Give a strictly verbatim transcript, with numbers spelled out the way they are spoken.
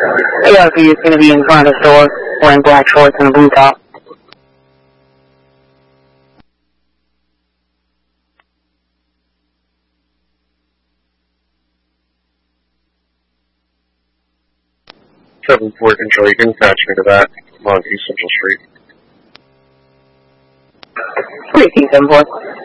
A R V is going to be in front of the store, wearing black shorts and a blue top. seven four Control, you can patch me to that. I'm on East Central Street. three seven four.